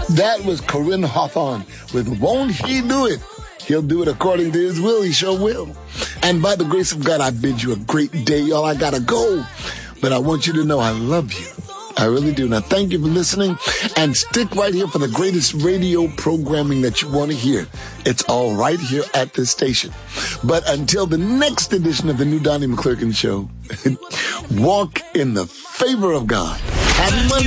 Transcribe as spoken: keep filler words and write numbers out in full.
That was Corinne Hawthorne with Won't He Do It? He'll do it according to his will. He sure will. And by the grace of God, I bid you a great day, y'all. I gotta go. But I want you to know I love you. I really do. Now, thank you for listening. And stick right here for the greatest radio programming that you want to hear. It's all right here at this station. But until the next edition of the new Donnie McClurkin Show, walk in the favor of God. Happy Monday.